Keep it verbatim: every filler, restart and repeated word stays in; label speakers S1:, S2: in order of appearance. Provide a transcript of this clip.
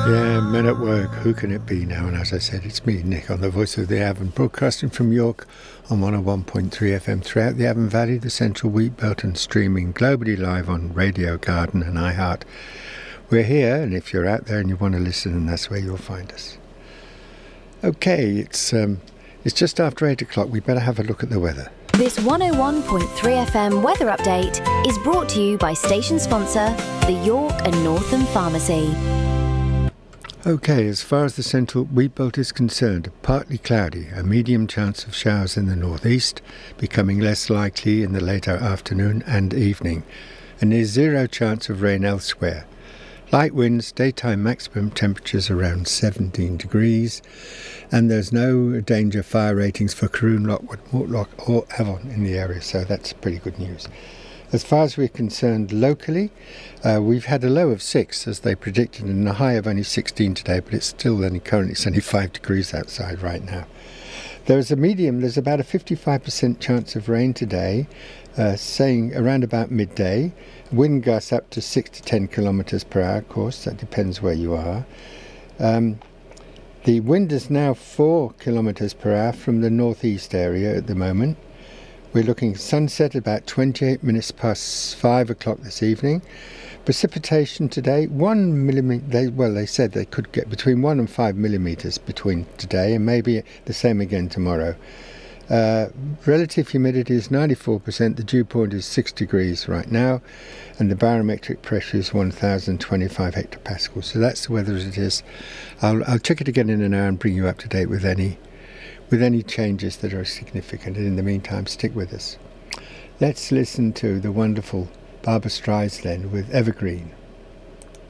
S1: Yeah, Men at Work, who can it be now? And as I said, it's me, Nick, on the Voice of the Avon, broadcasting from York on one oh one point three F M throughout the Avon Valley, the Central Wheat Belt, and streaming globally live on Radio Garden and iHeart. We're here, and if you're out there and you want to listen, and that's where you'll find us. Okay, it's um, it's just after eight o'clock. We better have a look at the weather.
S2: This one oh one point three F M weather update is brought to you by station sponsor, the York and Northam Pharmacy.
S1: Okay, as far as the Central Wheat Belt is concerned, partly cloudy, a medium chance of showers in the northeast, becoming less likely in the later afternoon and evening, and near zero chance of rain elsewhere. Light winds, daytime maximum temperatures around seventeen degrees, and there's no danger fire ratings for Caroon, Lockwood, Mortlock or Avon in the area, so that's pretty good news. As far as we're concerned locally, uh, we've had a low of six as they predicted and a high of only sixteen today, but it's still only currently it's only five degrees outside right now. There's a medium, there's about a fifty-five percent chance of rain today, uh, saying around about midday. Wind gusts up to six to ten kilometres per hour, of course, that depends where you are. Um, the wind is now four kilometres per hour from the northeast area at the moment. We're looking sunset about twenty-eight minutes past five o'clock this evening. Precipitation today, one millimetre, they, well they said they could get between one and five millimetres between today and maybe the same again tomorrow. Uh, relative humidity is ninety-four percent, the dew point is six degrees right now, and the barometric pressure is one thousand twenty-five hectopascals. So that's the weather as it is. I'll, I'll check it again in an hour and bring you up to date with any with any changes that are significant, and in the meantime stick with us. Let's listen to the wonderful Barbra Streisand with Evergreen.